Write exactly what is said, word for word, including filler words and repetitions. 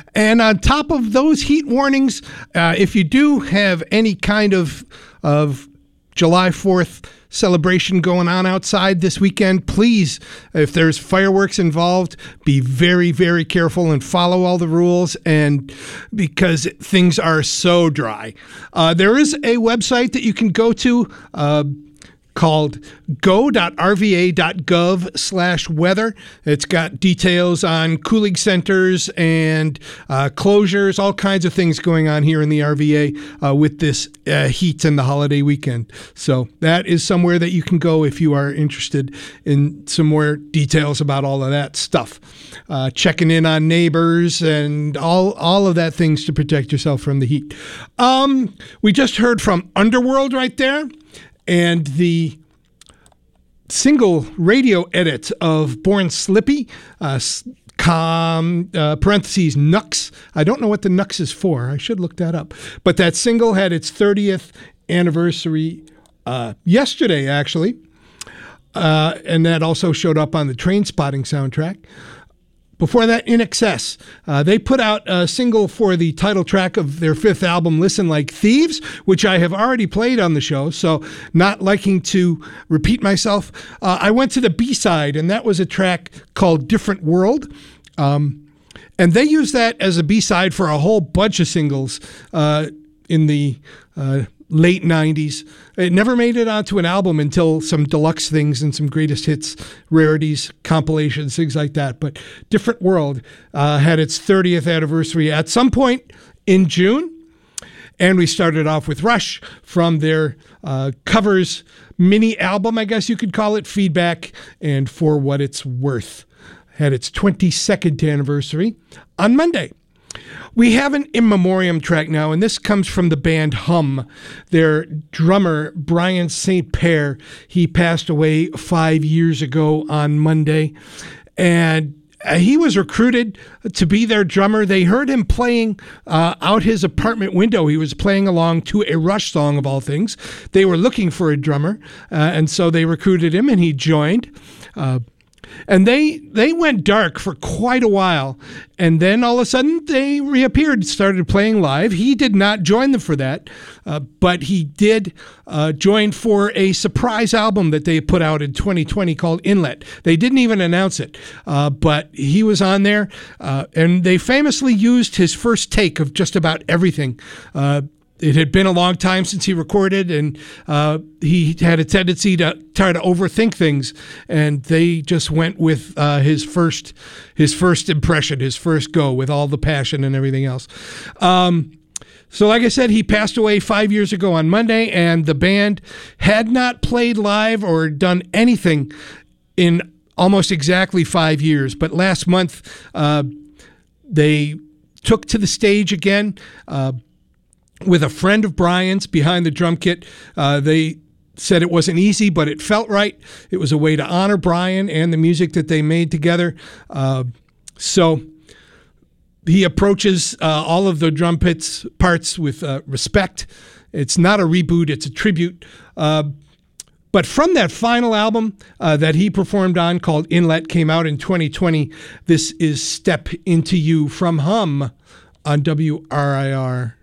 And on top of those heat warnings, uh, if you do have any kind of of July fourth celebration going on outside this weekend, please, if there's fireworks involved, be very, very careful and follow all the rules, and because things are so dry. Uh, there is a website that you can go to uh, called go.rva.gov slash weather. It's got details on cooling centers and uh, closures, all kinds of things going on here in the R V A uh, with this uh, heat and the holiday weekend. So that is somewhere that you can go if you are interested in some more details about all of that stuff. Uh, checking in on neighbors and all, all of that things to protect yourself from the heat. Um, we just heard from Underworld right there. And the single radio edit of Born Slippy, uh, com, uh, parentheses, Nux. I don't know what the Nux is for. I should look that up. But that single had its thirtieth anniversary uh, yesterday, actually. Uh, and that also showed up on the Trainspotting soundtrack. Before that, In Excess. Uh, they put out a single for the title track of their fifth album, Listen Like Thieves, which I have already played on the show, so not liking to repeat myself. Uh, I went to the B-side, and that was a track called Different World. Um, and they used that as a B-side for a whole bunch of singles uh, in the uh, late nineties. It never made it onto an album until some deluxe things and some greatest hits, rarities, compilations, things like that. But Different World uh, had its thirtieth anniversary at some point in June. And we started off with Rush from their uh, covers mini album, I guess you could call it, Feedback and For What It's Worth. Had its twenty-second anniversary on Monday. We have an in memoriam track now, and this comes from the band Hum. Their drummer, Brian Saint Pierre, he passed away five years ago on Monday, and he was recruited to be their drummer. They heard him playing uh, out his apartment window. He was playing along to a Rush song, of all things. They were looking for a drummer, uh, and so they recruited him, and he joined. Uh, And they they went dark for quite a while, and then all of a sudden they reappeared, started playing live. He did not join them for that, uh, but he did uh, join for a surprise album that they put out in twenty twenty called Inlet. They didn't even announce it, uh, but he was on there, uh, and they famously used his first take of just about everything. Uh, It had been a long time since he recorded, and uh, he had a tendency to try to overthink things. And they just went with uh, his first, his first impression, his first go, with all the passion and everything else. Um, so, like I said, he passed away five years ago on Monday, and the band had not played live or done anything in almost exactly five years. But last month, uh, they took to the stage again. Uh, with a friend of Brian's behind the drum kit. Uh, they said it wasn't easy, but it felt right. It was a way to honor Brian and the music that they made together. Uh, so he approaches uh, all of the drum pits parts with uh, respect. It's not a reboot, it's a tribute. Uh, but from that final album uh, that he performed on called Inlet, came out in twenty twenty, this is Step Into You from Hum on W R I R.